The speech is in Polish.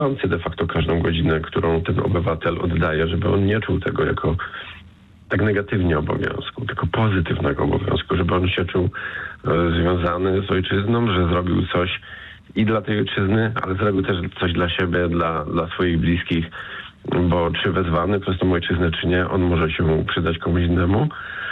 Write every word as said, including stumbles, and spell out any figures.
liczący de facto każdą godzinę, którą ten obywatel oddaje, żeby on nie czuł tego jako tak negatywnie obowiązku, tylko pozytywnego obowiązku, żeby on się czuł e, związany z ojczyzną, że zrobił coś i dla tej ojczyzny, ale zrobił też coś dla siebie, dla, dla swoich bliskich, bo czy wezwany przez tą ojczyznę, czy nie, on może się przydać komuś innemu.